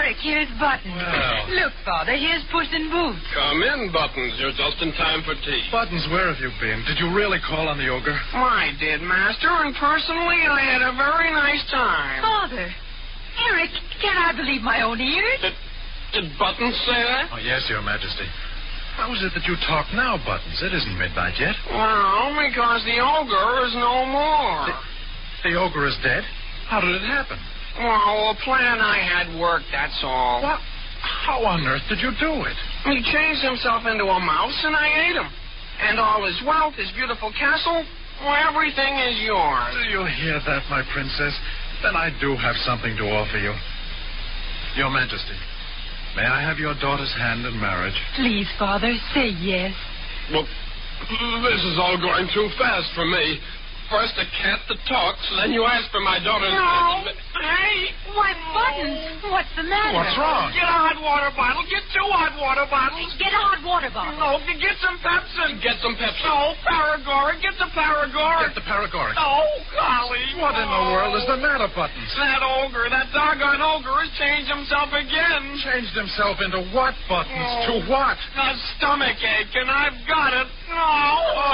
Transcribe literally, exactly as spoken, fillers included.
Eric, here's Buttons. Well. Look, Father, here's Puss in Boots. Come in, Buttons. You're just in time for tea. Buttons, where have you been? Did you really call on the ogre? I did, Master, and personally I had a very nice time. Father, Eric, can't I believe my own ears? Did, did Buttons say that? Oh, yes, Your Majesty. How is it that you talk now, Buttons? It isn't midnight yet. Well, because the ogre is no more. The, the ogre is dead? How did it happen? Well, a plan I had worked, that's all. What? How on earth did you do it? He changed himself into a mouse, and I ate him. And all his wealth, his beautiful castle, well, everything is yours. Do you hear that, my princess? Then I do have something to offer you. Your Majesty, may I have your daughter's hand in marriage? Please, Father, say yes. Well, this is all going too fast for me. First a cat that talks, then you ask for my daughter's No. hand. Hey. Why, Buttons, what's the matter? What's wrong? Get a hot water bottle. Get two hot water bottles. Get a hot water bottle. No, get some Pepsi. Get some Pepsi. No, Paragoric. Get the Paragoric. Get the Paragoric. Oh, golly. What in the world is the matter, Buttons? That ogre, that doggone ogre has changed himself again. Changed himself into what, Buttons? Oh. To what? A stomach ache, and I've got it. Oh.